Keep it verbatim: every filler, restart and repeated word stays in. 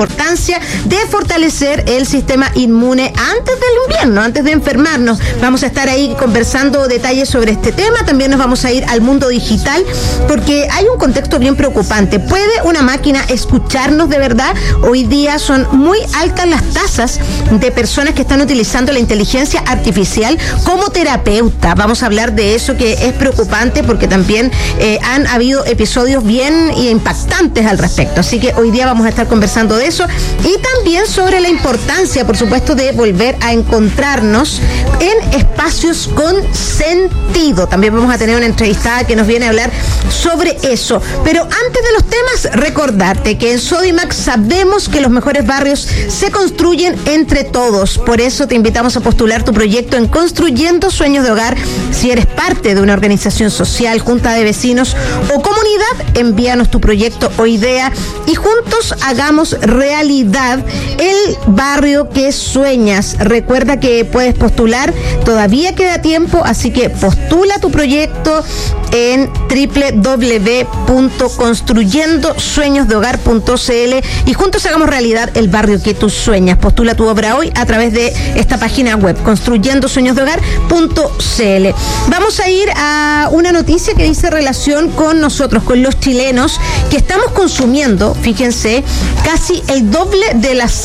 importancia de fortalecer el sistema inmune antes del invierno, antes de enfermarnos. Vamos a estar ahí conversando detalles sobre este tema. También nos vamos a ir al mundo digital porque hay un contexto bien preocupante. ¿Puede una máquina escucharnos de verdad? Hoy día son muy altas las tasas de personas que están utilizando la inteligencia artificial como terapeuta. Vamos a hablar de eso, que es preocupante porque también eh, han habido episodios bien impactantes al respecto. Así que hoy día vamos a estar conversando de eso y también sobre la importancia, por supuesto, de volver a encontrarnos en espacios con sentido. También vamos a tener una entrevistada que nos viene a hablar sobre eso. Pero antes de los temas, recordarte que en Sodimac sabemos que los mejores barrios se construyen entre todos. Por eso te invitamos a postular tu proyecto en Construyendo Sueños de Hogar. Si eres parte de una organización social, junta de vecinos o comunidad, envíanos tu proyecto o idea y juntos hagamos realidad el barrio que sueñas. Recuerda que puedes postular, todavía queda tiempo, así que postula tu proyecto en doble u doble u doble u punto construyendo sueños de hogar punto c l y juntos hagamos realidad el barrio que tú sueñas. Postula tu obra hoy a través de esta página web, construyendo sueños de hogar punto c l. Vamos a ir a una noticia que dice relación con nosotros, con los chilenos, que estamos consumiendo, fíjense, casi el doble de las